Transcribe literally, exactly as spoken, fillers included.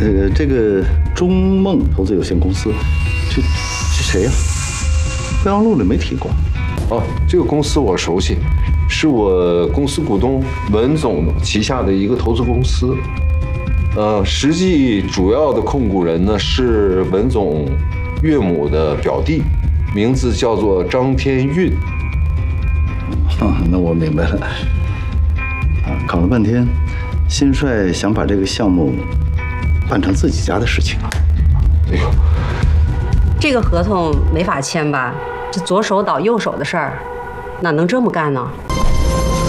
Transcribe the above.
呃，这个中梦投资有限公司，这这谁呀？备忘录里没提过。 哦，这个公司我熟悉，是我公司股东文总旗下的一个投资公司。呃，实际主要的控股人呢是文总岳母的表弟，名字叫做张天运。 啊，那我明白了。啊，搞了半天，新帅想把这个项目办成自己家的事情啊。 哎呦， 这个合同没法签吧？这左手倒右手的事儿，哪能这么干呢？